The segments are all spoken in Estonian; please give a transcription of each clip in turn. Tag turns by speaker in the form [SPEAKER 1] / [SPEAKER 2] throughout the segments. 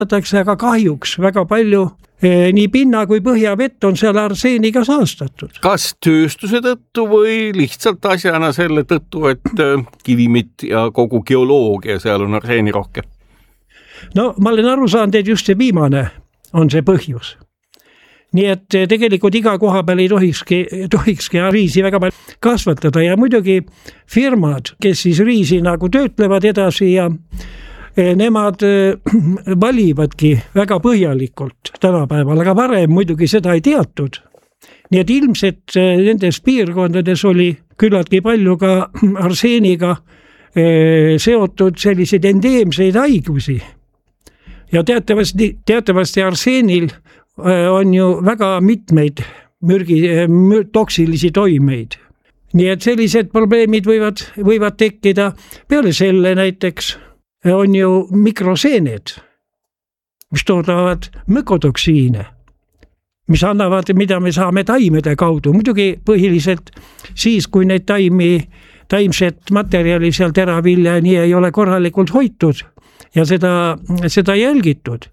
[SPEAKER 1] aga kahjuks väga palju nii pinna kui põhjavett on seal arseeniga saastatud.
[SPEAKER 2] Kas tööstuse tõttu või lihtsalt asjana selle tõttu, et kivimid ja kogu geoloogia seal on arseeni rohkem?
[SPEAKER 1] No ma olen aru saanud, et just see viimane on see põhjus. Nii et tegelikult iga koha peal ei tohikski riisi väga palju kasvatada ja muidugi firmad, kes siis riisi nagu töötlevad edasi ja nemad valivadki väga põhjalikult tänapäeval, aga varem muidugi seda ei teatud. Nii et ilmselt nendes piirkondades oli küllaltki palju ka arseeniga seotud selliseid endeemseid haigusi. Ja teatavasti arseenil on ju väga mitmeid toksilisi toimeid. Nii et sellised probleemid võivad tekkida. Peale selle näiteks on ju mikroseened, mis toodavad mükotoksiine, mida me saame taimede kaudu. Muidugi põhiliselt siis, kui neid taimset materjali seal teravilja nii ei ole korralikult hoitud ja seda jälgitud.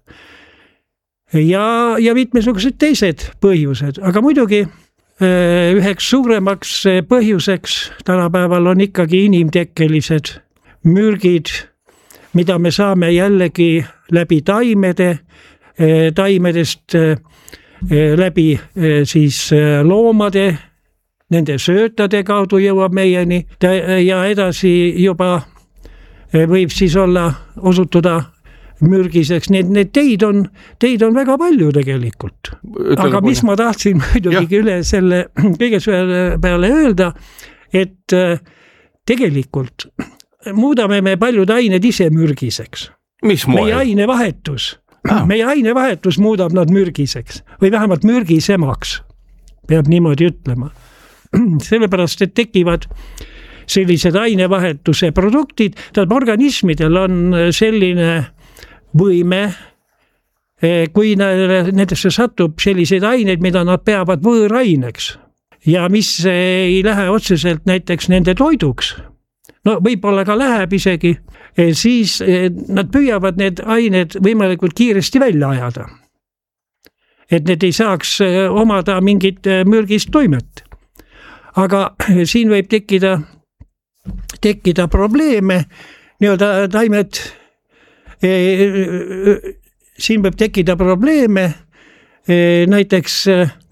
[SPEAKER 1] Ja mitmesugused teised põhjused, aga muidugi üheks suuremaks põhjuseks tänapäeval on ikkagi inimtekkelised mürgid, mida me saame jällegi läbi taimedest, läbi siis loomade, nende söötade kaudu jõuab meieni ja edasi juba võib siis osutuda mürgiseks. Need teid on väga palju tegelikult. Aga mis ma tahtsin muidugi üle selle kõige peale öelda, et tegelikult muudame me paljud ained ise mürgiseks.
[SPEAKER 2] Mis moel?
[SPEAKER 1] Meie ainevahetus muudab nad mürgiseks või vähemalt mürgisemaks, peab niimoodi ütlema. Sellepärast, et tekivad sellised ainevahetuse produktid, organismidel on selline võime, kui nendesse satub selliseid aineid, mida nad peavad võõraineks ja mis ei lähe otseselt näiteks nende toiduks, no võib-olla ka läheb isegi, siis nad püüavad need ained võimalikult kiiresti välja ajada. Et need ei saaks omada mingit mürgist toimet. Aga siin võib tekkida probleeme, nii-öelda taimed, siin võib tekkida probleeme, näiteks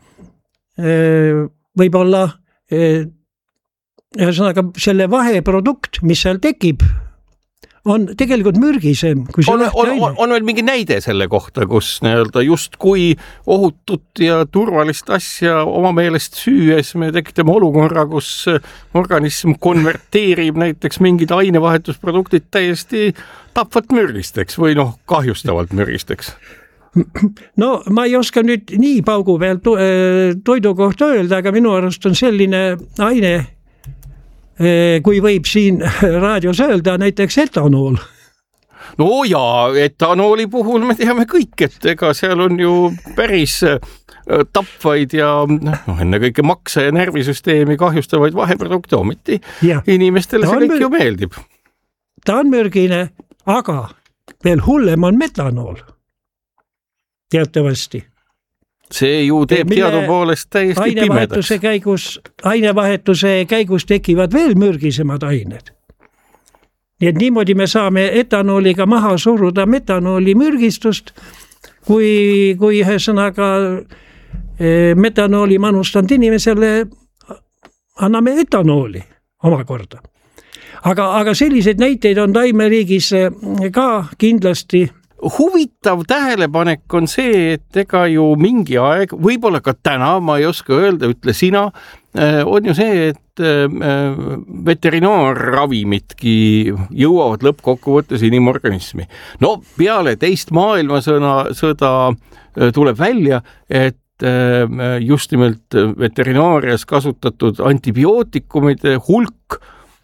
[SPEAKER 1] võib-olla ühesõnaga selle vaheprodukt, mis seal tekib, on tegelikult mürgisem.
[SPEAKER 2] On veel mingi näide selle kohta, kus just kui ohutut ja turvalist asja oma meelest süües me tekitame olukorra, kus organism konverteerib näiteks mingid ainevahetusproduktid täiesti tapvat mürgisteks või kahjustavalt mürgisteks? No ma ei oska nüüd nii paugu peal toidu kohta öelda, aga minu arust on selline aine, kui võib siin raadios öelda, näiteks etanool. No jaa, etanooli puhul me teame kõik, et ega seal on ju päris tapvaid ja ennekõike maksa ja närvisüsteemi kahjustavaid vaheprodukte, ometi inimestele see kõik ju meeldib.
[SPEAKER 1] Ta on mürgine, aga veel hullem on metanool. Teatavasti.
[SPEAKER 2] See ju teeb teadupoolest täiesti pimedaks.
[SPEAKER 1] Ainevahetuse käigus tekivad veel mürgisemad ained. Nii et niimoodi me saame etanooliga maha suruda metanooli mürgistust, kui ühesõnaga metanooli manustanud inimesele anname etanooli omakorda. Aga selliseid näiteid on taimeriigis ka kindlasti.
[SPEAKER 2] Huvitav tähelepanek on see, et ega ju mingi aeg, võib-olla ka täna, ma ei oska öelda, ütle sina, on ju see, et veterinaarravimitki jõuavad lõppkokkuvõttes inimorganismi. No peale teist maailmasõda tuleb välja, et just nimelt veterinaarias kasutatud antibiootikumide hulk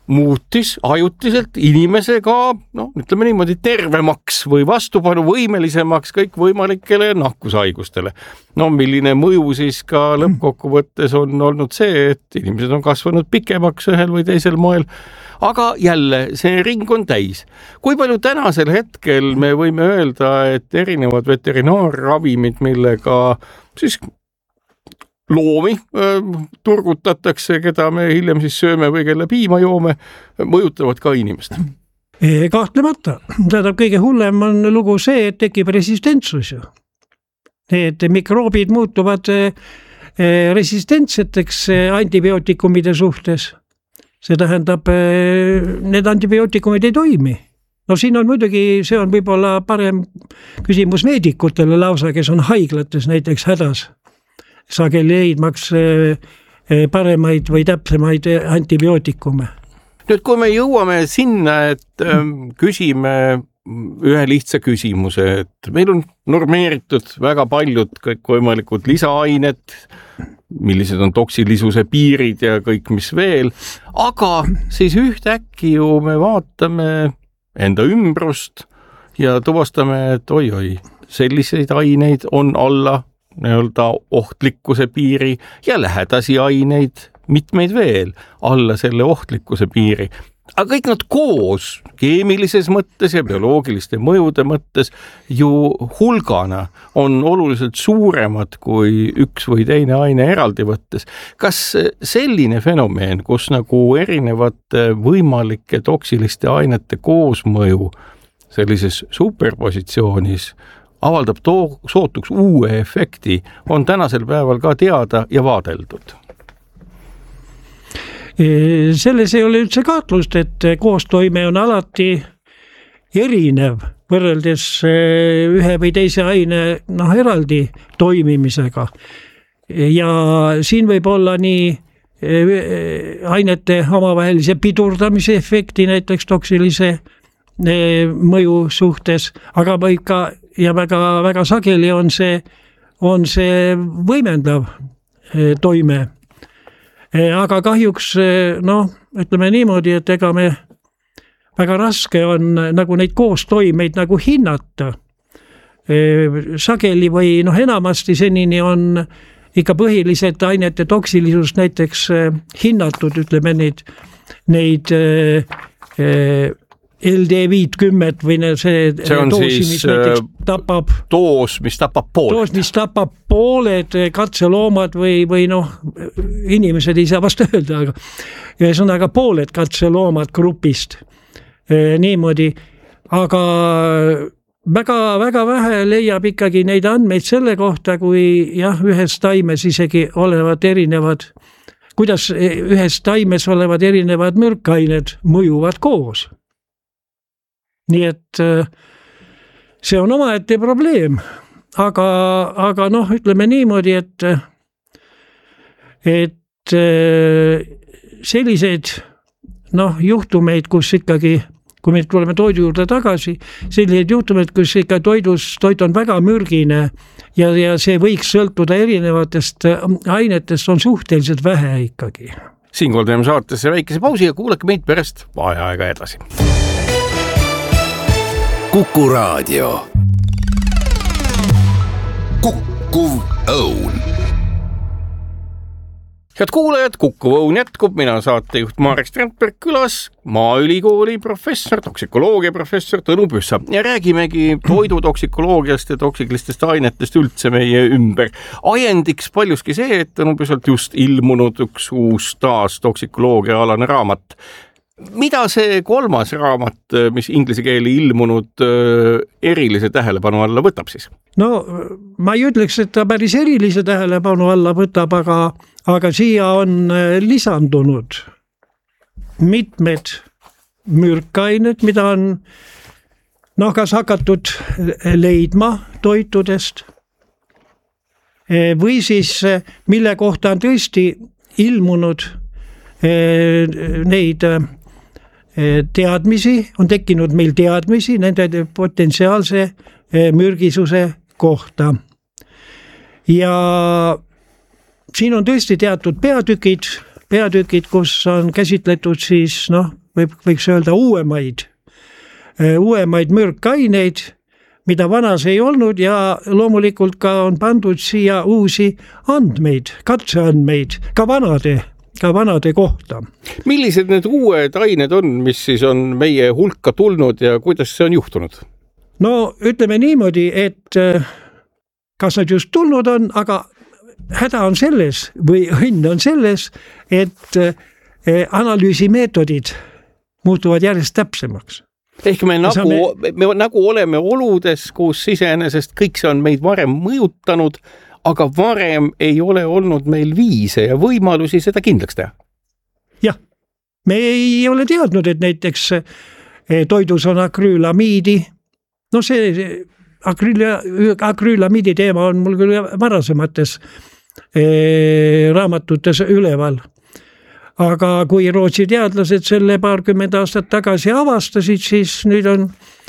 [SPEAKER 2] muutis ajutiselt inimesega, ütleme niimoodi, tervemaks või vastupanuvõimelisemaks kõikvõimalikele nakkushaigustele. Milline mõju siis ka lõppkokkuvõttes on olnud see, et inimesed on kasvanud pikemaks ühel või teisel moel, aga jälle see ring on täis. Kui palju tänasel hetkel me võime öelda, et erinevad veterinaarravimid, millega siis loomi turgutatakse, keda me hiljem siis sööme või kelle piima joome, mõjutavad ka inimest?
[SPEAKER 1] Kahtlemata. Tähendab, kõige hullem on lugu see, et tekib resistentsus ju. Need mikroobid muutuvad resistentseteks antibiootikumide suhtes. See tähendab, need antibiootikumid ei toimi. Siin on muidugi, see on võib-olla parem küsimus meedikutele lausa, kes on haiglates näiteks hädas. Sageli leidmaks paremaid või täpsemaid antibiootikume.
[SPEAKER 2] Nüüd, kui me jõuame sinna, et küsime ühe lihtsa küsimuse, et meil on normeeritud väga paljud kõikvõimalikud lisaained, millised on toksilisuse piirid ja kõik mis veel, aga siis ühtäkki ju me vaatame enda ümbrust ja tuvastame, et oi, selliseid aineid on alla ohtlikkuse piiri ja lähedasi aineid, mitmeid veel alla selle ohtlikkuse piiri. Aga kõik nad koos keemilises mõttes ja bioloogiliste mõjude mõttes ju hulgana on oluliselt suuremad kui üks või teine aine eraldi võttes. Kas selline fenomen, kus nagu erinevate võimalike toksiliste ainete koosmõju sellises superpositsioonis avaldab sootuks uue efekti, on tänasel päeval ka teada ja vaadeldud?
[SPEAKER 1] Selles ei ole üldse kahtlust, et koostoime on alati erinev võrreldes ühe või teise aine eraldi toimimisega. Ja siin võib olla nii ainete omavahelise pidurdamise efekti näiteks toksilise mõju suhtes, aga võib ka ja väga sageli on see võimendav toime. Aga kahjuks, ütleme niimoodi, et ega me väga raske on nagu neid koostoimeid nagu hinnata. Sageli või enamasti senini on ikka põhiliselt ainete toksilisust näiteks hinnatud, ütleme neid LD50 või see doos, mis näiteks tapab
[SPEAKER 2] doos, mis tapab pooled.
[SPEAKER 1] Doos, mis tapab pooled katseloomad või inimesed ei saa vast öelda, aga ühesõnaga pooled katseloomad grupist. Niimoodi, aga väga vähe leiab ikkagi neid andmeid selle kohta, kui ühes taimes isegi olevad erinevad, kuidas ühes taimes olevad erinevad mürkained mõjuvad koos. Nii et see on omaette probleem, aga ütleme niimoodi, et selliseid juhtumeid, kus ikkagi, kui me tuleme toidu juurde tagasi, selliseid juhtumeid, kus ikka toit on väga mürgine ja see võiks sõltuda erinevatest ainetest, on suhteliselt vähe ikkagi.
[SPEAKER 2] Siinkohal teeme saatesse väikese pausi ja kuulake meid pärast vaheaega edasi.
[SPEAKER 3] Kuku Raadio. Kukkuv õun.
[SPEAKER 2] Head kuulajad, Kukkuv õun jätkub, mina saatejuht Marek Strandberg külas, Maaülikooli professor, toksikoloogia professor Tõnu Püssa ja räägimegi toidutoksikoloogiast ja toksilistest ainetest üldse meie ümber. Ajendiks paljuski see, et Tõnu Püssalt just ilmunud üks uus taas toksikoloogia alane raamat. Mida see kolmas raamat, mis inglise keeli ilmunud erilise tähelepanu alla võtab siis?
[SPEAKER 1] Ma ei ütleks, et ta päris erilise tähelepanu alla võtab, aga siia on lisandunud mitmed mürkained, mida on kas hakatud leidma toitudest või siis mille kohta on tõesti ilmunud neid teadmisi, on tekkinud meil teadmisi nende potentsiaalse mürgisuse kohta. Ja siin on tõesti teatud peatükid peatükid, kus on käsitletud siis võiks öelda uuemaid mürkaineid, mida vanas ei olnud ja loomulikult ka on pandud siia uusi andmeid, katseandmeid ka vanade kohta.
[SPEAKER 2] Millised need uued ained on, mis siis on meie hulka tulnud ja kuidas see on juhtunud?
[SPEAKER 1] No ütleme niimoodi, et kas nad just tulnud on, aga häda on selles või õnn on selles, et analüüsimeetodid muutuvad järjest täpsemaks.
[SPEAKER 2] Ehk me nagu oleme oludes, kus iseenesest kõik see on meid varem mõjutanud, aga varem ei ole olnud meil viise ja võimalusi seda kindlaks teha. Jah,
[SPEAKER 1] me ei ole teadnud, et näiteks toidus on akrüülamiidi. No see akrüülamiidi teema on mul küll varasemates raamatutes üleval. Aga kui Rootsi teadlased selle 20 aastat tagasi avastasid, siis nüüd on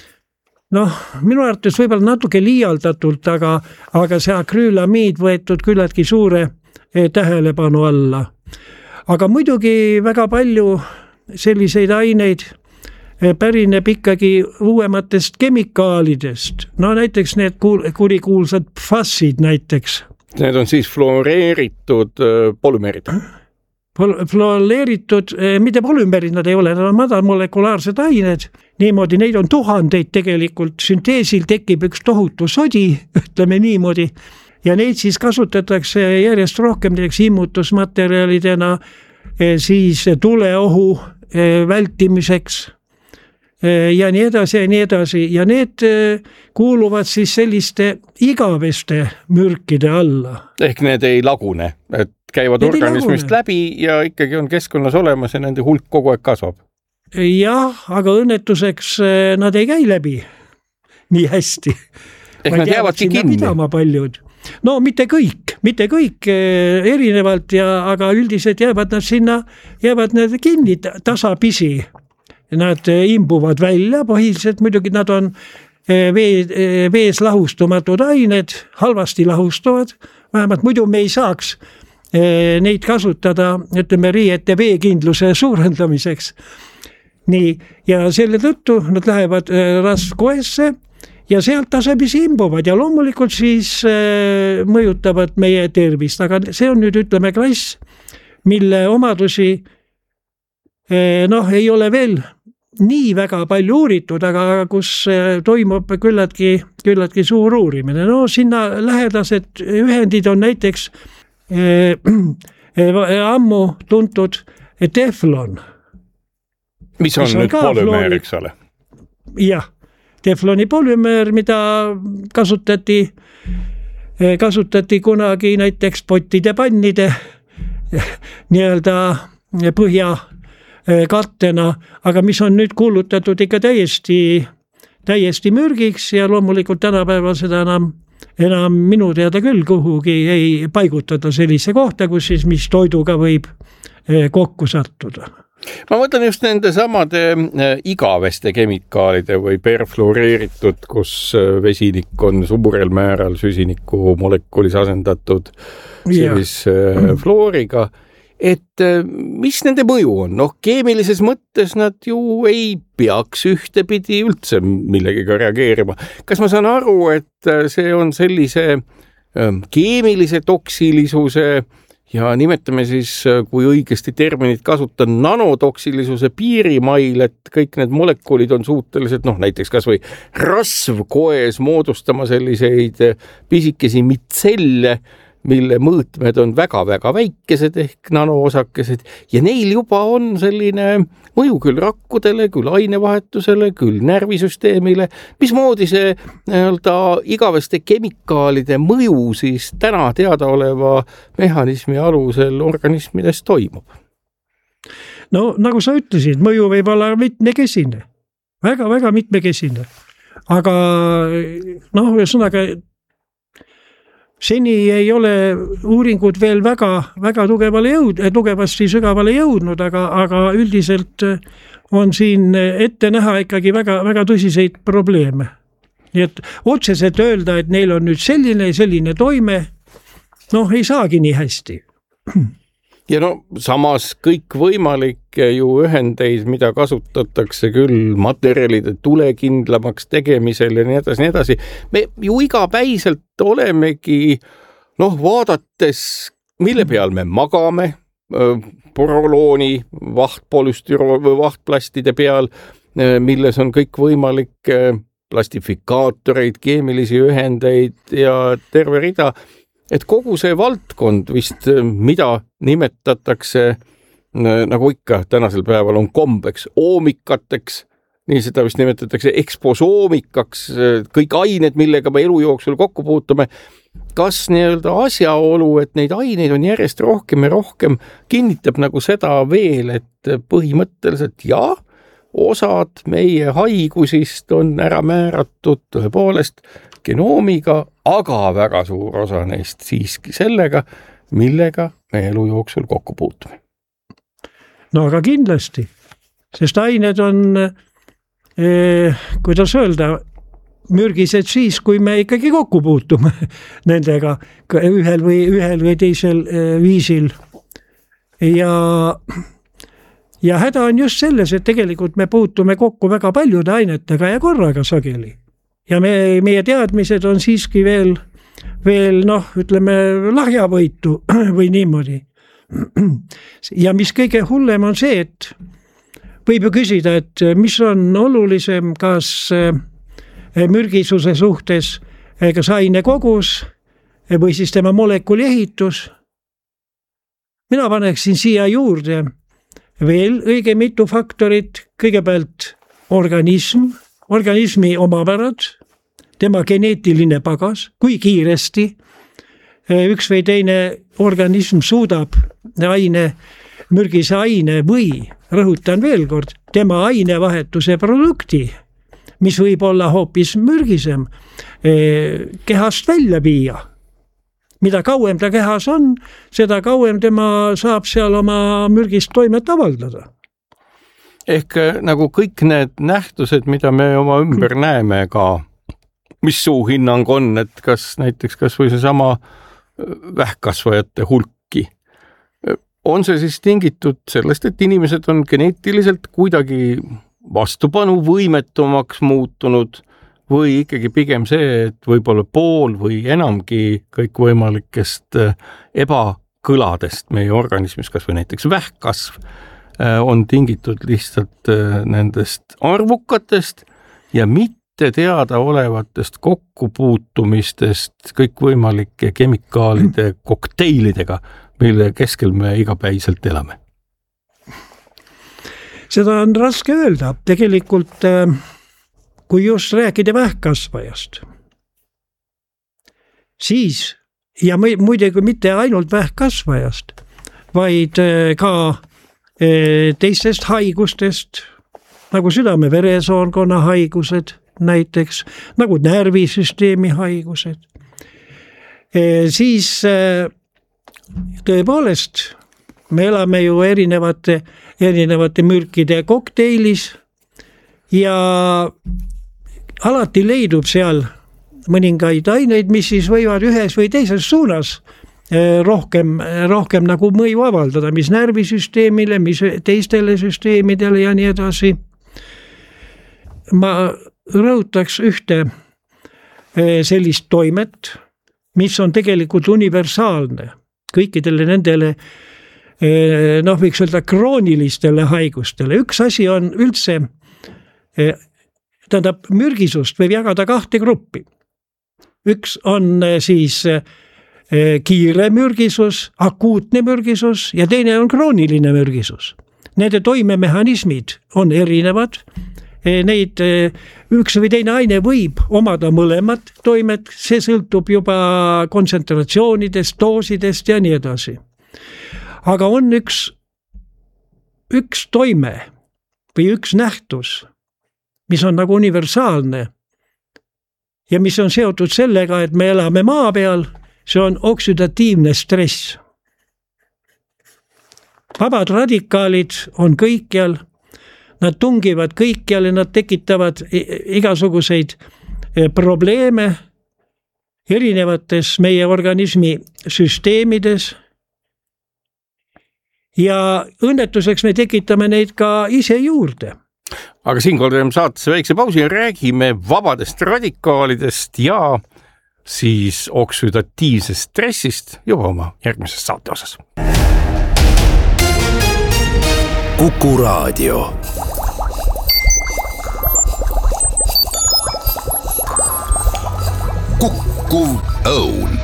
[SPEAKER 1] minu arvates võib-olla natuke liialdatult, aga see akrüülamiid võetud küllaltki suure tähelepanu alla. Aga muidugi väga palju selliseid aineid pärineb ikkagi uuematest kemikaalidest. No näiteks need kurikuulsad PFAS-id näiteks.
[SPEAKER 2] Need on siis fluoreeritud polümeerid.
[SPEAKER 1] Fluoreeritud, mitte polümeerid nad ei ole, nad on madalmolekulaarsed ained. Niimoodi, neid on tuhandeid tegelikult, sünteesil tekib üks tohutu sodi, ütleme niimoodi. Ja neid siis kasutatakse järjest rohkem immutusmaterjalidena, siis tuleohu vältimiseks ja nii edasi ja nii edasi. Ja need kuuluvad siis selliste igaveste mürkide alla.
[SPEAKER 2] Ehk need ei lagune, et käivad organismist läbi ja ikkagi on keskkonnas olemas ja nende hulk kogu aeg kasvab.
[SPEAKER 1] Jah, aga õnnetuseks nad ei käi läbi nii hästi.
[SPEAKER 2] Ehk nad jäävadki kinni.
[SPEAKER 1] Paljud. No mitte kõik erinevalt, aga üldiselt jäävad nad kinni tasapisi. Nad imbuvad välja, põhiliselt muidugi nad on vees lahustumatud ained, halvasti lahustuvad, vähemalt muidu me ei saaks neid kasutada, ütleme, riiete veekindluse suurendamiseks. Nii, ja selle tõttu nad lähevad rasvkoesse ja sealt tasapisi imbuvad ja loomulikult siis mõjutavad meie tervist, aga see on nüüd, ütleme, klass, mille omadusi ei ole veel nii väga palju uuritud, aga kus toimub küllaltki suur uurimine. No sinna lähedased ühendid on näiteks ammu tuntud teflon.
[SPEAKER 2] Mis on nüüd polümeer, eks ole?
[SPEAKER 1] Jah, tefloni polümeer, mida kasutati kunagi näiteks pottide pannide nii-öelda põhja kattena, aga mis on nüüd kuulutatud ikka täiesti mürgiks ja loomulikult tänapäeval seda enam minu teada küll kuhugi ei paigutada sellise kohta, kus siis mis toiduga võib kokku sattuda.
[SPEAKER 2] Ma mõtlen just nende samade igaveste kemikaalide või perfluoreeritud, kus vesinik on suurel määral süsiniku molekulis asendatud fluoriga. Et mis nende mõju on? Keemilises mõttes nad ju ei peaks ühtepidi üldse millegiga reageerima. Kas ma saan aru, et see on sellise keemilise toksilisuse ja nimetame siis, kui õigesti terminit kasutan, nanotoksilisuse piirimail, et kõik need molekulid on suutelised, näiteks kas või rasvkoes moodustama selliseid pisikesi mitselle, mille mõõtmed on väga-väga väikesed ehk nanoosakesed ja neil juba on selline mõju küll rakkudele, küll ainevahetusele, küll närvisüsteemile. Mismoodi see igaveste kemikaalide mõju siis täna teadaoleva mehhanismi alusel organismides toimub?
[SPEAKER 1] No nagu sa ütlesid, mõju võib olla mitmekesine, väga-väga mitmekesine, aga ühesõnaga seni ei ole uuringud veel väga tugevasti sügavale jõudnud, aga üldiselt on siin ette näha ikkagi väga tõsiseid probleeme. Nii et otseselt öelda, et neil on nüüd selline toime, ei saagi nii hästi.
[SPEAKER 2] Ja no samas kõik võimalikke ju ühendeid, mida kasutatakse küll materjalide tulekindlamaks tegemisel ja nii edasi. Me ju igapäiselt olemegi, vaadates, mille peal me magame, porolooni, vahtplastide peal, milles on kõik võimalik plastifikaatoreid, keemilisi ühendeid ja terve rida. Et kogu see valdkond vist, mida nimetatakse, nagu ikka tänasel päeval on kombeks, oomikateks, nii seda vist nimetatakse eksposoomikaks, kõik ained, millega me elu jooksul kokku puutume. Kas nii-öelda asjaolu, et neid aineid on järjest rohkem ja rohkem, kinnitab nagu seda veel, et põhimõtteliselt osad meie haigusist on ära määratud tõepoolest genoomiga, aga väga suur osa neist siiski sellega, millega me elu jooksul kokku puutume.
[SPEAKER 1] No aga kindlasti, sest ained on, kuidas öelda, mürgised siis, kui me ikkagi kokku puutume nendega ühel või teisel viisil. Ja häda on just selles, et tegelikult me puutume kokku väga paljude ainetega ja korraga sageli. Ja meie teadmised on siiski veel ütleme, lahjavõitu või niimoodi. Ja mis kõige hullem on see, et võib ju küsida, et mis on olulisem, kas mürgisuse suhtes, kas aine kogus või siis tema molekuli ehitus. Mina paneksin siia juurde veel õige mitu faktorit, kõigepealt organismi omapärad, tema geneetiline pagas, kui kiiresti üks või teine organism suudab mürgise aine või, rõhutan veel kord, tema ainevahetuse produkti, mis võib olla hoopis mürgisem, kehast välja viia. Mida kauem ta kehas on, seda kauem tema saab seal oma mürgist toimet avaldada.
[SPEAKER 2] Ehk nagu kõik need nähtused, mida me oma ümber näeme ka, mis suu hinnang on, et kas näiteks kas või see sama vähkkasvajate hulki. On see siis tingitud sellest, et inimesed on geneetiliselt kuidagi vastupanuvõimetumaks muutunud või ikkagi pigem see, et võib-olla pool või enamgi kõikvõimalikest ebakõladest meie organismis, kas või näiteks vähkkasv, on tingitud lihtsalt nendest arvukatest ja mitte teada olevatest kokkupuutumistest kõikvõimalike kemikaalide kokteilidega, mille keskel me igapäiselt elame.
[SPEAKER 1] Seda on raske öelda. Tegelikult, kui just rääkida vähkkasvajast, siis, ja muidugi mitte ainult vähkkasvajast, vaid ka teistest haigustest, nagu südame-veresoonkonna haigused näiteks, nagu närvisüsteemi haigused, siis tõepoolest me elame ju erinevate mürkide kokteilis ja alati leidub seal mõningaid aineid, mis siis võivad ühes või teises suunas rohkem nagu mõju avaldada, mis närvisüsteemile, mis teistele süsteemidele ja nii edasi. Ma rõhutaks ühte sellist toimet, mis on tegelikult universaalne kõikidele nendele, võiks öelda kroonilistele haigustele. Üks asi on üldse, tähendab, mürgisust võib jagada kahte gruppi. Üks on siis kiire mürgisus, akuutne mürgisus ja teine on krooniline mürgisus. Nende toimemehhanismid on erinevad. Neid üks või teine aine võib omada mõlemad toimed, see sõltub juba kontsentratsioonidest, doosidest ja nii edasi. Aga on üks toime või üks nähtus, mis on nagu universaalne ja mis on seotud sellega, et me elame maa peal, see on oksüdatiivne stress. Vabad radikaalid on kõikjal, nad tungivad kõikjal ja nad tekitavad igasuguseid probleeme erinevates meie organismi süsteemides. ja õnnetuseks me tekitame neid ka ise juurde.
[SPEAKER 2] Aga siinkohal teeme saatesse väikse pausi ja räägime vabadest radikaalidest ja siis oksüdatiivsest stressist juba oma järgmises saate osas.
[SPEAKER 3] Kuku Raadio. Kukkuv Õun.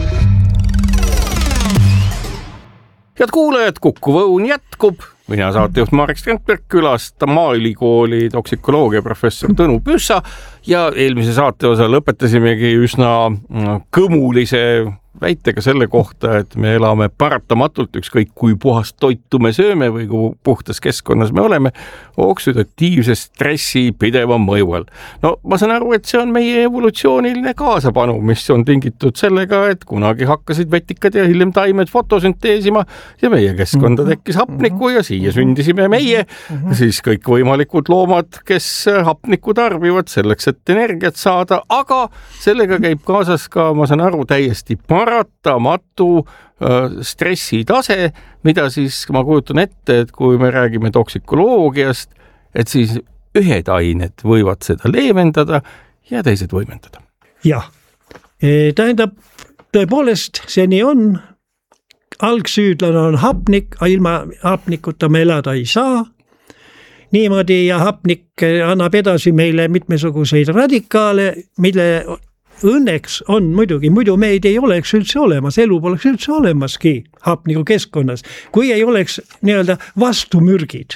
[SPEAKER 2] Head kuulajad, Kukkuv Õun jätkub. Mina saatejuht Marek Strandberg külastab Maaülikooli toksikoloogia professor Tõnu Püssa ja eelmise saate osa lõpetasimegi üsna kõmulise väitega selle kohta, et me elame paratamatult ükskõik kui puhast toitu me sööme või kui puhtas keskkonnas me oleme oksüdatiivse stressi pideva mõju all. No ma saan aru, et see on meie evolutsiooniline kaasapanu, mis on tingitud sellega, et kunagi hakkasid vetikad ja hiljem taimed fotosünteesima ja meie keskkonda tekkis hapnikku ja siia sündisime meie, siis kõik võimalikud loomad, kes hapnikku tarbivad selleks, et energiat saada, aga sellega käib kaasas ka, ma saan aru, täiesti paratamatu stressitase, mida siis ma kujutan ette, et kui me räägime toksikoloogiast, et siis ühed ained võivad seda leevendada ja teised võimendada.
[SPEAKER 1] Jah, tähendab, tõepoolest see nii on, algsüüdlane on hapnik, ilma hapnikuta me elada ei saa, niimoodi ja hapnik annab edasi meile mitmesuguseid radikaale, mille õnneks on muidugi, muidu meid ei oleks üldse olemas, elu poleks üldse olemaski hapniku keskkonnas, kui ei oleks nii-öelda vastumürgid.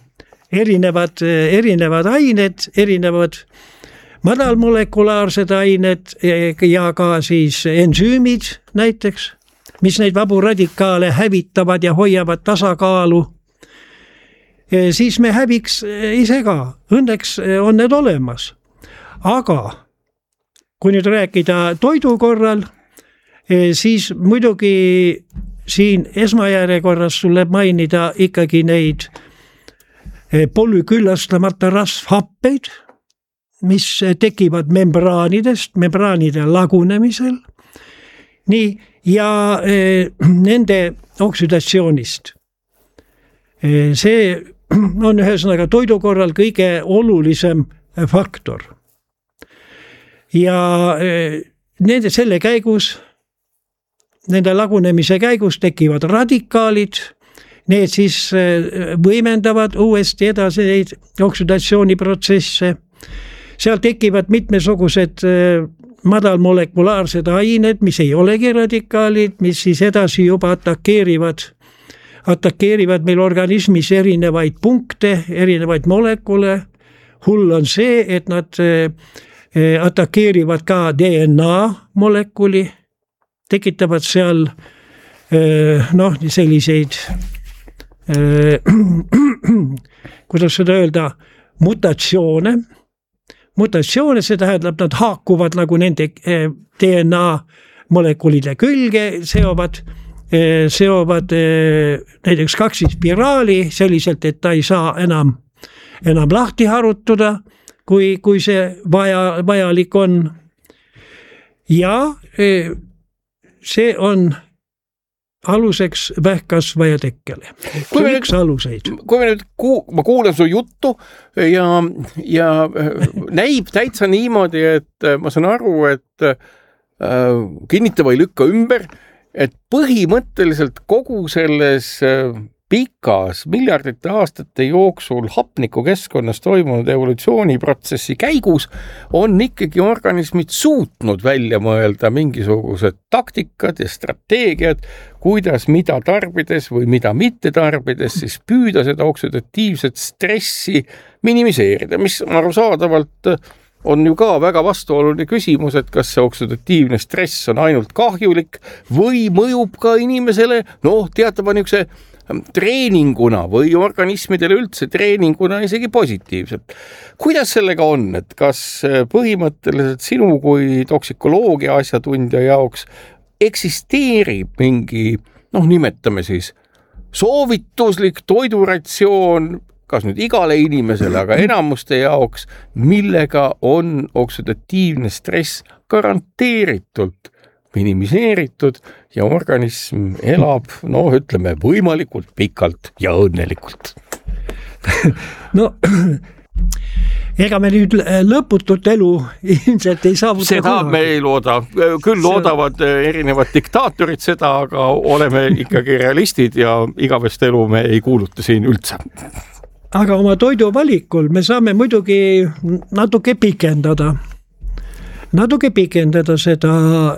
[SPEAKER 1] Erinevad ained, erinevad madalmolekulaarsed ained ja ka siis ensüümid näiteks, mis neid vabu radikaale hävitavad ja hoiavad tasakaalu. Siis me häviks ise ka, õnneks on need olemas, aga kui nüüd rääkida toidu korral, siis muidugi siin esmajärjekorras tuleb mainida ikkagi neid polüküllastamata rasvhappeid, mis tekivad membraanide lagunemisel. Nii, ja nende oksüdatsioonist. See on ühesõnaga toidu korral kõige olulisem faktor. Ja selle käigus, nende lagunemise käigus tekivad radikaalid, need siis võimendavad uuesti edasi neid oksüdatsiooniprotsesse. Seal tekivad mitmesugused madalmolekulaarsed ained, mis ei olegi radikaalid, mis siis edasi juba atakeerivad meil organismis erinevaid punkte, erinevaid molekule. Hull on see, et nad atakeerivad ka DNA molekuli, tekitavad seal selliseid, kuidas seda öelda, mutatsioone, see tähendab, nad haakuvad nagu nende DNA molekulide külge, seovad näiteks kaksispiraali selliselt, et ta ei saa enam lahti harutuda, kui see vajalik on. Ja see on aluseks vähkkasvaja tekkele. See on üks aluseid.
[SPEAKER 2] Ma kuulen su juttu ja näib täitsa niimoodi, et ma saan aru, et kinnita või lükka ümber, et põhimõtteliselt kogu selles pikas miljardite aastate jooksul hapniku keskkonnas toimunud evolutsiooniprotsessi käigus on ikkagi organismid suutnud välja mõelda mingisugused taktikad ja strateegiad, kuidas mida tarbides või mida mitte tarbides siis püüda seda oksüdatiivset stressi minimiseerida, mis arusaadavalt on ju ka väga vastuoluline küsimus, et kas see oksüdatiivne stress on ainult kahjulik või mõjub ka inimesele, teatava niisuguse treeninguna või organismidele üldse treeninguna isegi positiivselt. Kuidas sellega on, et kas põhimõtteliselt sinu kui toksikoloogia asjatundja jaoks eksisteerib mingi, nimetame siis, soovituslik toiduratsioon, kas nüüd igale inimesele, aga enamuste jaoks, millega on oksüdatiivne stress garanteeritult minimiseeritud ja organism elab, ütleme, võimalikult pikalt ja õnnelikult.
[SPEAKER 1] No, ega me nüüd lõputut elu ilmselt ei saavuta.
[SPEAKER 2] Seda me ei looda. Küll loodavad erinevad diktaatorid seda, aga oleme ikkagi realistid ja igavest elu me ei kuuluta siin üldse.
[SPEAKER 1] Aga oma toiduvalikul me saame muidugi natuke pikendada seda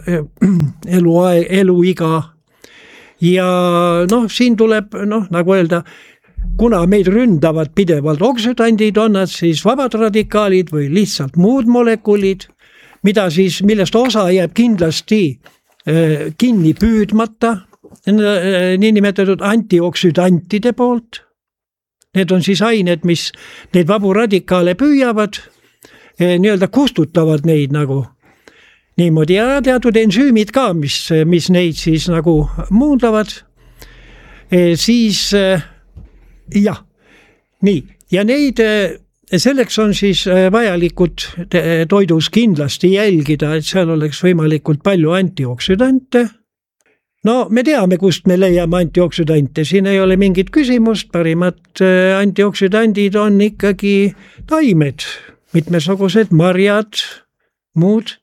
[SPEAKER 1] eluiga ja siin tuleb, nagu öelda, kuna meid ründavad pidevalt oksüdandid, on nad siis vabad radikaalid või lihtsalt muud molekulid, millest osa jääb kindlasti kinni püüdmata, niinimetatud antioksüdantide poolt. Need on siis ained, mis neid vabu radikaale püüavad, nii-öelda kustutavad neid nagu niimoodi ja teatud ensüümid ka, mis neid siis nagu muundavad, siis jah, nii ja neid selleks on siis vajalikud toidus kindlasti jälgida, et seal oleks võimalikult palju antioksüdante. No me teame, kust me leiame antioksüdante, siin ei ole mingit küsimust, parimad antioksüdandid on ikkagi taimed, mitmesugused marjad, muud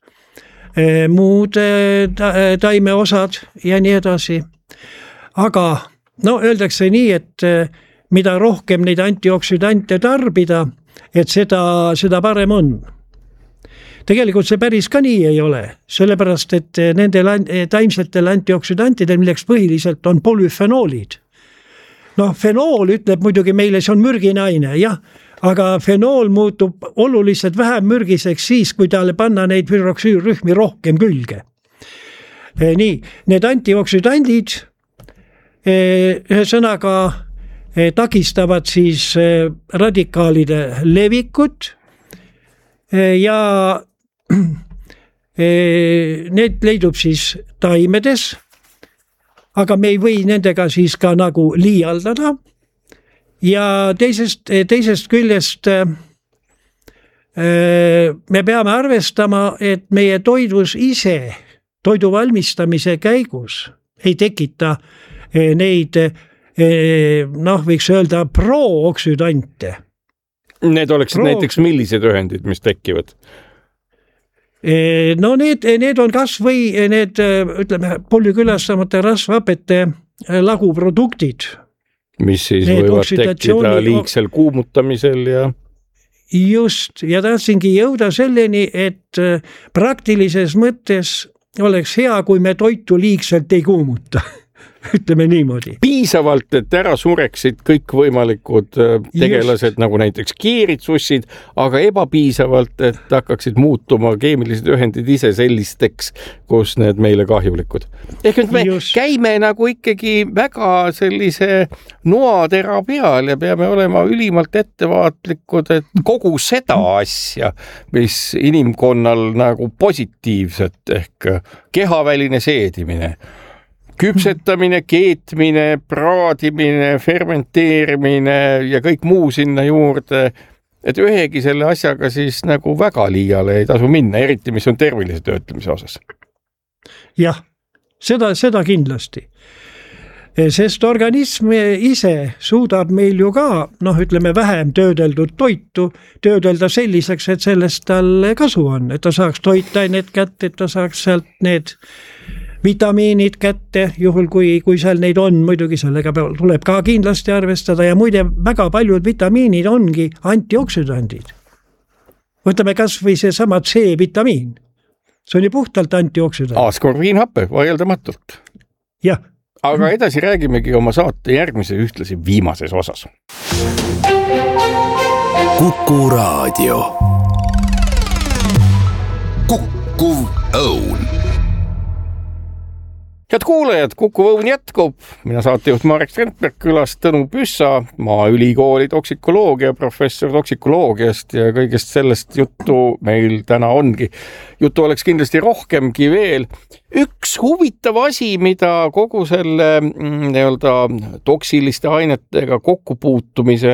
[SPEAKER 1] taimeosad ja nii edasi. Aga öeldakse nii, et mida rohkem neid antioksüdante tarbida, et seda parem on. Tegelikult see päris ka nii ei ole, sellepärast, et nendel taimsetel antioksüdantidel, milleks põhiliselt on polüfenoolid. Fenool ütleb muidugi meile, see on mürginaine, jah, aga fenool muutub oluliselt vähem mürgiseks siis, kui talle panna neid hüdroksüürrühmi rohkem külge. Nii, need antioksüdandid ühesõnaga takistavad siis radikaalide levikut ja need leidub siis taimedes, aga me ei või nendega siis ka nagu liialdada ja teisest küljest me peame arvestama, et meie toidus ise toidu valmistamise käigus ei tekita neid võiks öelda prooksüdante.
[SPEAKER 2] Need oleksid näiteks millised ühendid, mis tekivad?
[SPEAKER 1] Need on kas või need, ütleme, polükülastamata rasvhapete laguproduktid.
[SPEAKER 2] Mis siis võivad tekkida liigsel kuumutamisel ja...
[SPEAKER 1] Just, ja tahtsingi jõuda selleni, et praktilises mõttes oleks hea, kui me toitu liigselt ei kuumuta. Ütleme niimoodi.
[SPEAKER 2] Piisavalt, et ära sureksid kõik võimalikud tegelased, nagu näiteks kiiritsussid, aga ebapiisavalt, et hakkaksid muutuma keemilised ühendid ise sellisteks, kus need meile kahjulikud. Ehk nüüd me käime nagu ikkagi väga sellise noatera peal ja peame olema ülimalt ettevaatlikud, et kogu seda asja, mis inimkonnal nagu positiivset ehk kehaväline seedimine, küpsetamine, keetmine, praadimine, fermenteerimine ja kõik muu sinna juurde, et ühegi selle asjaga siis nagu väga liiale ei tasu minna, eriti mis on tervilise töötlemise osas.
[SPEAKER 1] Jah, seda kindlasti. Sest organism ise suudab meil ju ka, ütleme, vähem töödeldud toitu töödelda selliseks, et sellest tal kasu on, et ta saaks toitainet kätte, et ta saaks sealt need vitamiinid kätte, juhul kui seal neid on, muidugi sellega tuleb ka kindlasti arvestada ja muide väga paljud vitamiinid ongi antioksüdandid. Võtame kas või see sama C-vitamiin. See on ju puhtalt antioksüdant.
[SPEAKER 2] Askorbiinhappe, vaieldamatult.
[SPEAKER 1] Jah.
[SPEAKER 2] Aga edasi räägimegi oma saate järgmise ühtlasi viimases osas.
[SPEAKER 3] Kuku Raadio. Kukkuv õun.
[SPEAKER 2] Head kuulajad, Kuku õun jätkub. Mina saatejuht Marek Strandberg, külas Tõnu Püssa, Maaülikooli toksikoloogia, professor toksikoloogiast ja kõigest sellest juttu meil täna ongi. Juttu oleks kindlasti rohkemgi veel. Üks huvitav asi, mida kogu selle toksiliste ainetega kokkupuutumise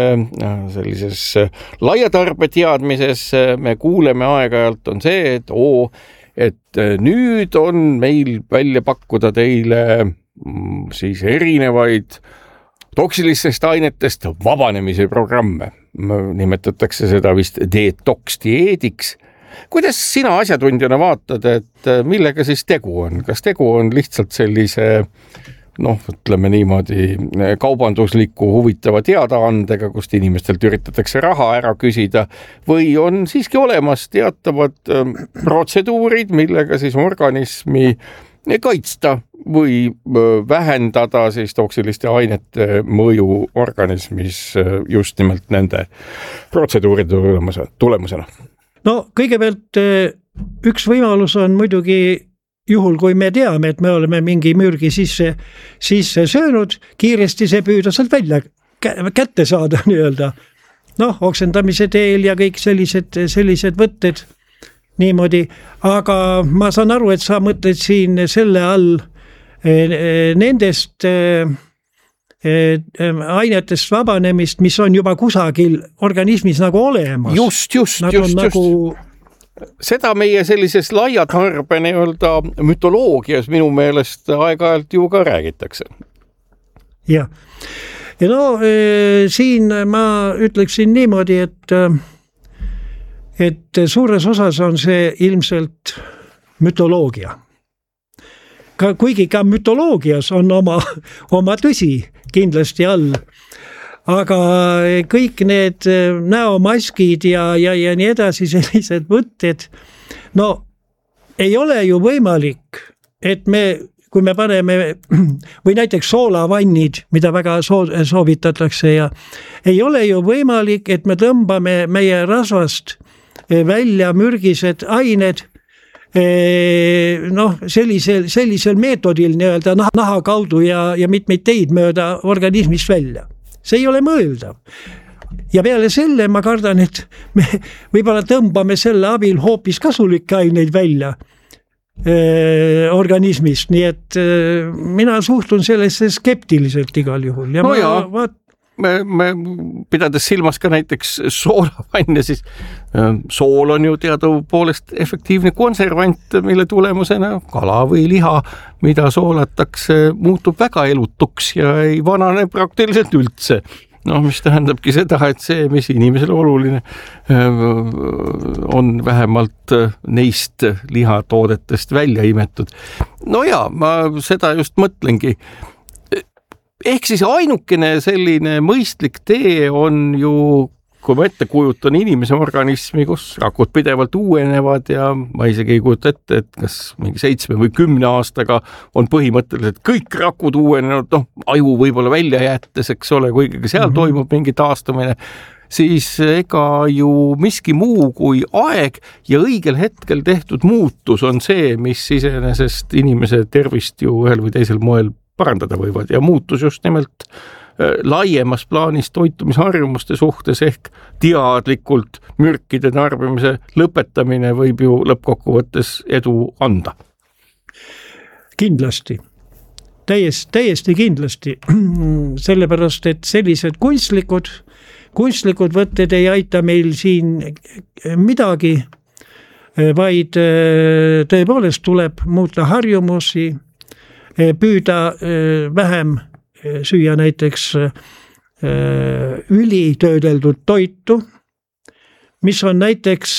[SPEAKER 2] sellises laiatarbe teadmises me kuuleme aeg-ajalt on see, et et nüüd on meil välja pakkuda teile siis erinevaid toksilistest ainetest vabanemise programme. Nimetatakse seda vist detox-dieediks. Kuidas sina asjatundjana vaatad, et millega siis tegu on? Kas tegu on lihtsalt sellise, ütleme niimoodi, kaubandusliku huvitava teadaandega, kust inimestelt üritatakse raha ära küsida, või on siiski olemas teatavad protseduurid, millega siis organismi kaitsta või vähendada siis toksiliste ainete mõju organismis just nimelt nende protseduuride tulemusena?
[SPEAKER 1] No kõigepealt üks võimalus on muidugi juhul, kui me teame, et me oleme mingi mürgi sisse söönud, kiiresti see püüda sealt välja kätte saada nii-öelda. Oksendamise teel ja kõik sellised võtted niimoodi, aga ma saan aru, et sa mõtled siin selle all nendest ainetest vabanemist, mis on juba kusagil organismis nagu olemas.
[SPEAKER 2] Just. Seda meie sellises laiatarbe mütoloogias minu meelest aeg-ajalt ju ka räägitakse.
[SPEAKER 1] Ja siin ma ütleksin niimoodi, et suures osas on see ilmselt mütoloogia. Kuigi ka mütoloogias on oma tõsi kindlasti all, aga kõik need näomaskid ja nii edasi sellised võtted, ei ole ju võimalik, et kui me paneme või näiteks soolavannid, mida väga soovitatakse ja ei ole ju võimalik, et me tõmbame meie rasvast välja mürgised ained sellisel meetodil nii-öelda naha kaudu ja mitmeid teid mööda organismist välja. See ei ole mõeldav. Ja peale selle ma kardan, et me võib-olla tõmbame selle abil hoopis kasulikke aineid välja organismist, nii et mina suhtun sellesse skeptiliselt igal juhul. Ja
[SPEAKER 2] me pidades silmas ka näiteks soolavanne, siis sool on ju teadupoolest efektiivne konservant, mille tulemusena kala või liha, mida soolatakse, muutub väga elutuks ja ei vanane praktiliselt üldse. Mis tähendabki seda, et see, mis inimesele oluline on vähemalt neist lihatoodetest välja imetud. Ma seda just mõtlengi. Ehk siis ainukene selline mõistlik tee on ju, kui ma ette kujutan inimese organismi, kus rakud pidevalt uuenevad ja ma isegi ei kujuta ette, et kas mingi 7 või 10 aastaga on põhimõtteliselt kõik rakud uuenenud, aju võib-olla välja jättes, eks ole, kuigi seal toimub mingi taastumine, siis ega ju miski muu kui aeg ja õigel hetkel tehtud muutus on see, mis iseenesest inimese tervist ju ühel või teisel moel parandada võivad ja muutus just nimelt laiemas plaanis toitumisharjumuste suhtes ehk teadlikult mürkide tarbimise lõpetamine võib ju lõppkokkuvõttes edu anda.
[SPEAKER 1] Kindlasti, täiesti kindlasti, sellepärast, et sellised kunstlikud võtted ei aita meil siin midagi, vaid tõepoolest tuleb muuta harjumusi, püüda vähem süüa näiteks ülitöödeldud toitu, mis on näiteks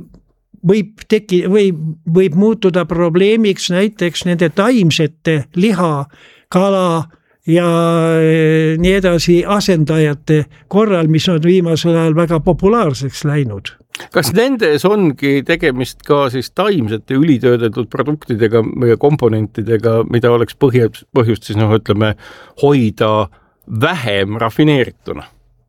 [SPEAKER 1] võib muutuda probleemiks näiteks nende taimsete liha, kala ja nii edasi asendajate korral, mis on viimasel ajal väga populaarseks läinud.
[SPEAKER 2] Kas nendes ongi tegemist ka siis taimsete ülitöödeldud produktidega või komponentidega, mida oleks põhjust siis ütleme hoida vähem rafineerituna?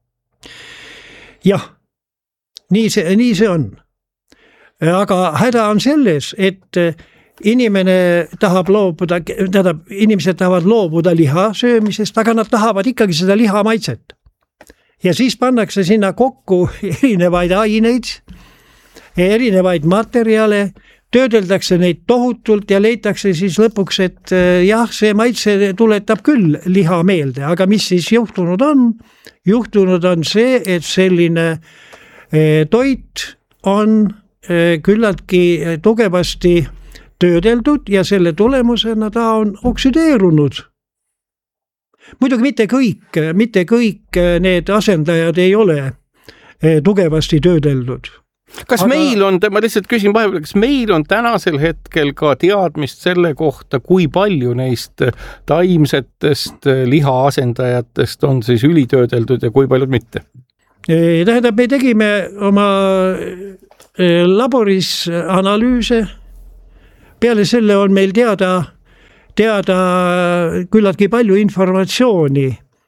[SPEAKER 1] Jah, nii see on. Aga häda on selles, et inimesed tahavad loobuda liha söömisest, aga nad tahavad ikkagi seda liha maitset. Ja siis pannakse sinna kokku erinevaid aineid, erinevaid materjale, töödeldakse neid tohutult ja leitakse siis lõpuks, et jah, see maitse tuletab küll liha meelde, aga mis siis juhtunud on? Juhtunud on see, et selline toit on küllaltki tugevasti töödeldud ja selle tulemusena ta on oksüdeerunud. Muidugi mitte kõik need asendajad ei ole tugevasti töödeldud.
[SPEAKER 2] Kas meil on, ma lihtsalt küsin vahepeal, kas meil on tänasel hetkel ka teadmist selle kohta, kui palju neist taimsetest lihaasendajatest on siis ülitöödeldud ja kui paljud mitte?
[SPEAKER 1] Tähendab, me tegime oma laboris analüüse. Peale selle on meil teada küllaltki palju informatsiooni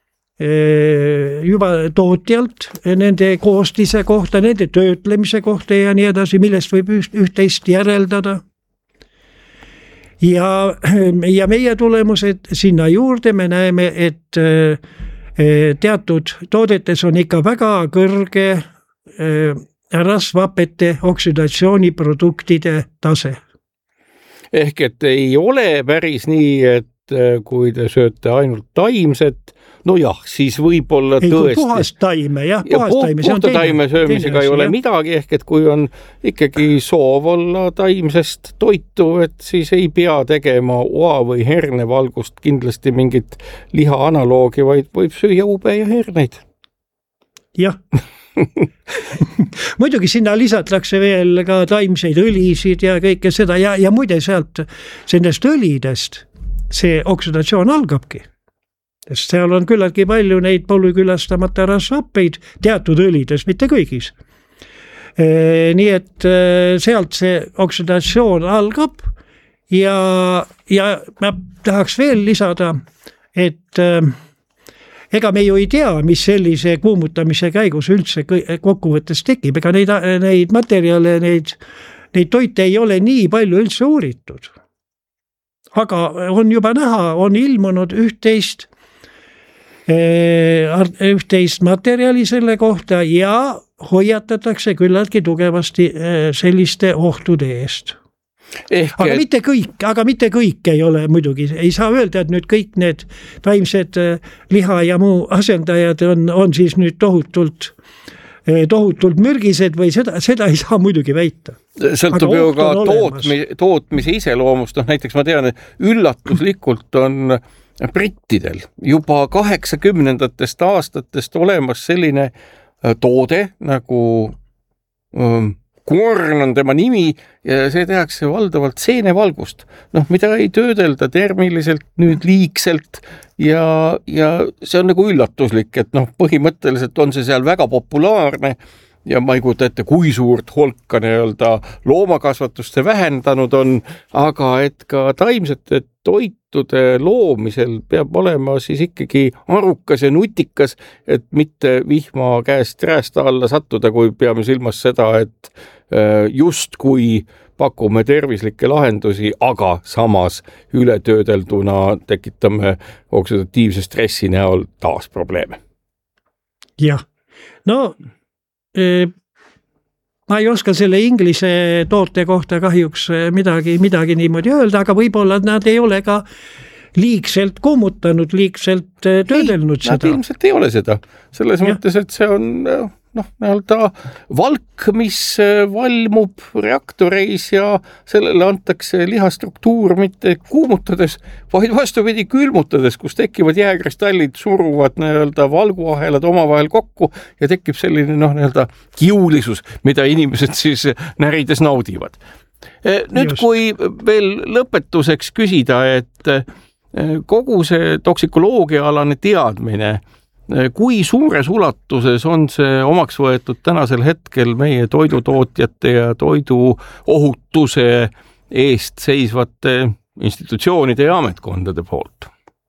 [SPEAKER 1] juba tootjalt, nende koostise kohta, nende töötlemise kohta ja nii edasi, millest võib üht-teist järeldada. Ja meie tulemused sinna juurde me näeme, et teatud toodetes on ikka väga kõrge rasvhapete oksüdatsiooniproduktide tase.
[SPEAKER 2] Ehk et ei ole päris nii, et kui te sööte ainult taimset, no jah, siis võib-olla tõesti.
[SPEAKER 1] Puhast taime, jah,
[SPEAKER 2] puhast taime. Puhta taime söömisega ei ole midagi, ehk et kui on ikkagi soov olla taimsest toitu, et siis ei pea tegema oa või hernevalgust kindlasti mingit liha analoogi, vaid võib süüa ube ja herneid.
[SPEAKER 1] Jah. Muidugi sinna lisatakse veel ka taimseid õlisid ja kõike seda ja muide sealt nendest õlidest see oksüdatsioon algabki. Sest seal on küllaltki palju neid polükülastamata rasvhappeid teatud õlides, mitte kõigis. Nii et sealt see oksüdatsioon algab ja ma tahaks veel lisada, et ega me ju ei tea, mis sellise kuumutamise käigus üldse kokkuvõttes tekib, ega neid materjale, neid toite ei ole nii palju üldse uuritud. Aga on juba näha, on ilmunud üht-teist materjali selle kohta ja hoiatatakse küllaltki tugevasti selliste ohtude eest. Aga mitte kõik ei ole muidugi, ei saa öelda, et nüüd kõik need taimsed liha ja muu asendajad on siis nüüd tohutult mürgised või seda ei saa muidugi väita.
[SPEAKER 2] Sõltub ju ka tootmise iseloomust, näiteks ma tean, et üllatuslikult on brittidel juba 80-ndatest aastatest olemas selline toode nagu Korn on tema nimi ja see tehakse valdavalt seenevalgust, mida ei töödelda termiliselt nüüd liigselt ja see on nagu üllatuslik, et põhimõtteliselt on see seal väga populaarne ja ma ei kujuta ette, kui suurt holka loomakasvatust see vähendanud on, aga et ka taimsete toitude loomisel peab olema siis ikkagi arukas ja nutikas, et mitte vihma käest räästa alla sattuda, kui peame silmas seda, et just kui pakume tervislikke lahendusi, aga samas ületöödelduna tekitame oksüdatiivse stressi näol taas probleeme.
[SPEAKER 1] Jah, ma ei oska selle inglise toote kohta kahjuks midagi niimoodi öelda, aga võib-olla nad ei ole ka liigselt kuumutanud, liigselt töödelnud seda.
[SPEAKER 2] Nad ilmselt ei ole seda. Selles mõttes, et see on valk, mis valmub reaktoreis ja sellele antakse lihastruktuur mitte kuumutades, vaid vastupidi külmutades, kus tekivad jääkristallid, suruvad valguahelad omavahel kokku ja tekib selline kiulisus, mida inimesed siis närides naudivad. Nüüd, kui veel lõpetuseks küsida, et kogu see toksikoloogia-alane teadmine, kui suures ulatuses on see omaks võetud tänasel hetkel meie toidutootjate ja toidu ohutuse eest seisvate institutsioonide ja ametkondade poolt?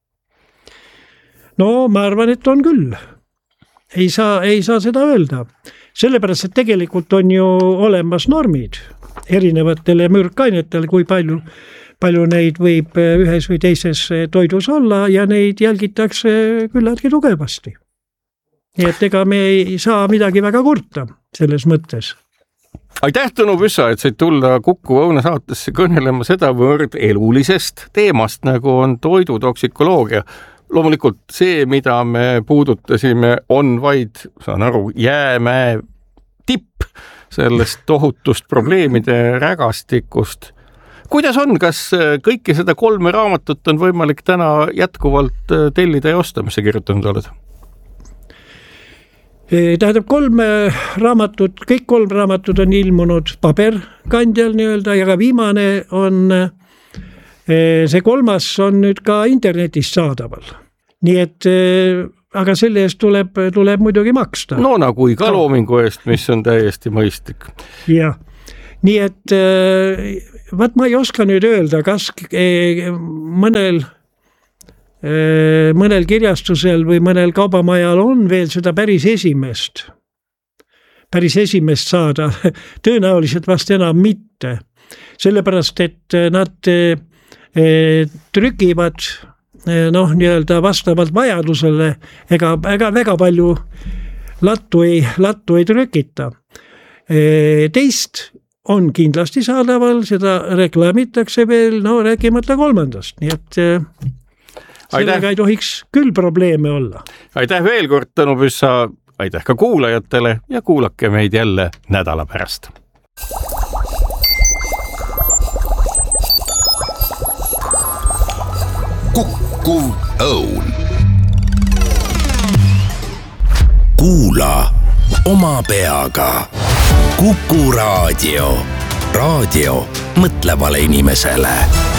[SPEAKER 2] Ma arvan, et on küll. Ei saa seda öelda. Sellepärast, et tegelikult on ju olemas normid erinevatele mürkainetele, kui palju neid võib ühes või teises toidus olla ja neid jälgitakse küllaltki tugevasti. Nii et ega me ei saa midagi väga kurta selles mõttes. Aitäh, Tõnu Püssa, et said tulla Kuku Õuna saatesse kõnelema sedavõrd elulisest teemast, nagu on toidutoksikoloogia. Loomulikult see, mida me puudutasime, on vaid, saan aru, jäämäe tipp sellest tohutust probleemide rägastikust. kuidas on, kas kõiki seda 3 raamatut on võimalik täna jätkuvalt tellida ja osta, mis sa kirjutanud oled?
[SPEAKER 1] Tähendab 3 raamatut, kõik 3 raamatut on ilmunud paberkandjal nii-öelda ja ka viimane on, see 3. on nüüd ka internetis saadaval. Nii et, aga selle eest tuleb muidugi maksta.
[SPEAKER 2] No nagu iga loomingu eest, mis on täiesti mõistlik.
[SPEAKER 1] Jah, nii et ma ei oska nüüd öelda, kas mõnel kirjastusel või mõnel kaubamajal on veel seda päris esimest saada, tõenäoliselt vast enam mitte, sellepärast et nad trükivad nii-öelda vastavalt vajadusele, ega väga palju lattu ei trükita. Teist on kindlasti saadaval, seda reklaamitakse veel, rääkimata 3. nii et sellega ei tohiks küll probleeme olla.
[SPEAKER 2] Aitäh veel kord, Tõnu Püssa, aitäh ka kuulajatele ja kuulake meid jälle nädala pärast.
[SPEAKER 3] Kukkuv Õun. Kuula oma peaga. Kuku Raadio. Raadio mõtlevale inimesele.